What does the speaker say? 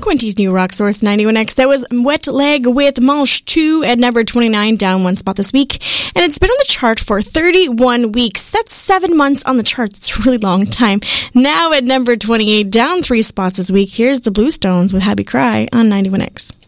Quinty's new Rock Source 91X. That was Wet Leg with Manche 2 at number 29, down one spot this week. And it's been on the chart for 31 weeks. That's 7 months on the chart. That's a really long time. Now at number 28, down 3 spots this week, here's the Bluestones with Happy Cry on 91X.